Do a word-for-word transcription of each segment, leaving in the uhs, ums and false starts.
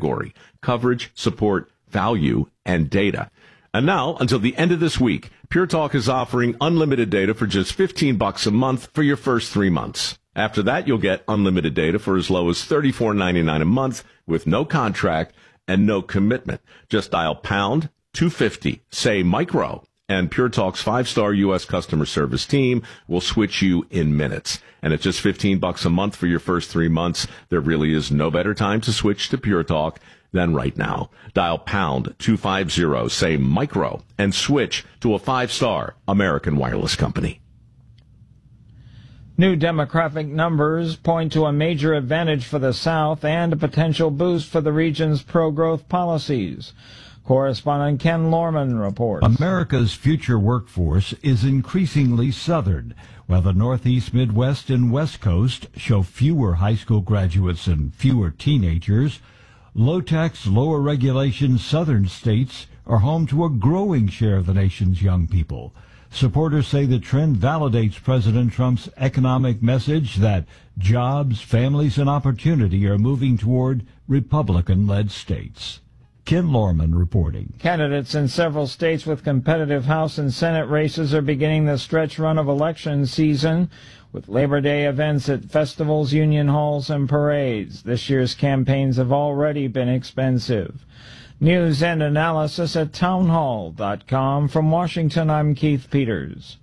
category: coverage, support, value, and data. And now, until the end of this week, Pure Talk is offering unlimited data for just fifteen bucks a month for your first three months. After that, you'll get unlimited data for as low as thirty-four ninety-nine a month with no contract and no commitment. Just dial pound two fifty, say micro, and Pure Talk's five-star U S customer service team will switch you in minutes. And at just fifteen bucks a month for your first three months, there really is no better time to switch to Pure Talk than right now. Dial pound two fifty, say micro, and switch to a five-star American wireless company. New demographic numbers point to a major advantage for the South and a potential boost for the region's pro-growth policies. Correspondent Ken Lorman reports. America's future workforce is increasingly Southern, while the Northeast, Midwest, and West Coast show fewer high school graduates and fewer teenagers. Low-tax, lower regulation Southern states are home to a growing share of the nation's young people. Supporters say the trend validates President Trump's economic message that jobs, families, and opportunity are moving toward Republican-led states. Ken Lorman reporting. Candidates in several states with competitive House and Senate races are beginning the stretch run of election season with Labor Day events at festivals, union halls, and parades. This year's campaigns have already been expensive. News and analysis at townhall dot com. From Washington, I'm Keith Peters.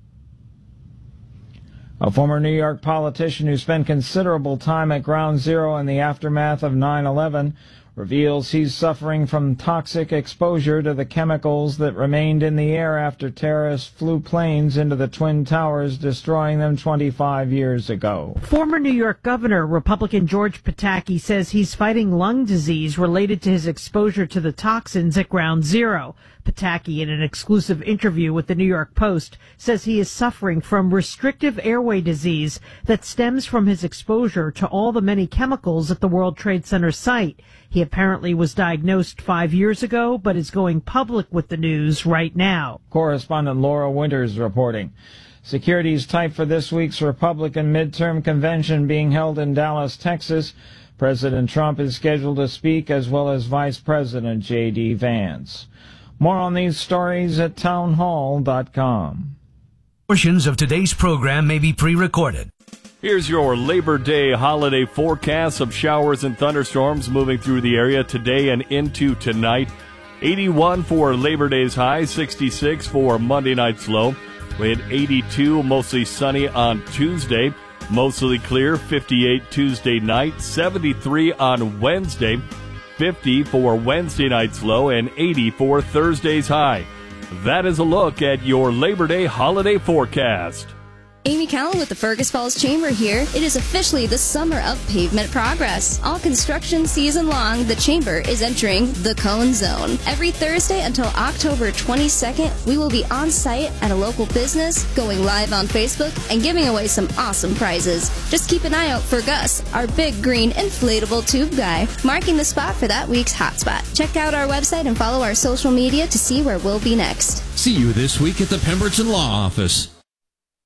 A former New York politician who spent considerable time at Ground Zero in the aftermath of nine eleven reveals he's suffering from toxic exposure to the chemicals that remained in the air after terrorists flew planes into the Twin Towers, destroying them twenty-five years ago. Former New York Governor, Republican George Pataki, says he's fighting lung disease related to his exposure to the toxins at Ground Zero. Pataki, in an exclusive interview with the New York Post, says he is suffering from restrictive airway disease that stems from his exposure to all the many chemicals at the World Trade Center site. He apparently was diagnosed five years ago, but is going public with the news right now. Correspondent Laura Winters reporting. Security is tight for this week's Republican midterm convention being held in Dallas, Texas. President Trump is scheduled to speak, as well as Vice President J D Vance. More on these stories at townhall dot com. Portions of today's program may be pre-recorded. Here's your Labor Day holiday forecast of showers and thunderstorms moving through the area today and into tonight. eighty-one for Labor Day's high, sixty-six for Monday night's low. We hit eighty-two, mostly sunny on Tuesday. Mostly clear, fifty-eight Tuesday night, seventy-three on Wednesday. fifty for Wednesday night's low, and eighty for Thursday's high. That is a look at your Labor Day holiday forecast. Amy Callan with the Fergus Falls Chamber here. It is officially the summer of pavement progress. All construction season long, the Chamber is entering the Cone Zone. Every Thursday until October twenty-second, we will be on site at a local business, going live on Facebook, and giving away some awesome prizes. Just keep an eye out for Gus, our big green inflatable tube guy, marking the spot for that week's hotspot. Check out our website and follow our social media to see where we'll be next. See you this week at the Pemberton Law Office.